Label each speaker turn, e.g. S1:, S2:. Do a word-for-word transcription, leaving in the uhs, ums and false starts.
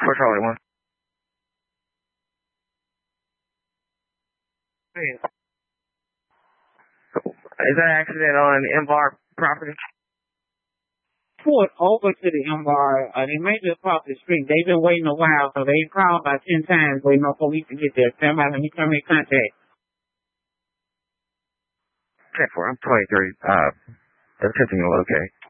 S1: for Charlie one. Is that an accident on the M-Bar property?
S2: Pulled over to the M-Bar. Uh, they made it across the street. They've been waiting a while, so they called about ten times waiting on police to get there. Stand by, let me come in contact.
S1: ten four, I'm twenty-three. Uh, that's continuing, okay.